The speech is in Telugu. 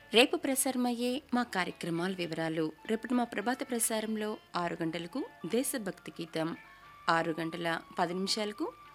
రేపు ప్రసారమయ్యే మా కార్యక్రమాల వివరాలు. రేపటి మా ప్రభాత ప్రసారంలో 6 గంటలకు దేశభక్తి గీతం, 6 గంటల 10 నిమిషాలకు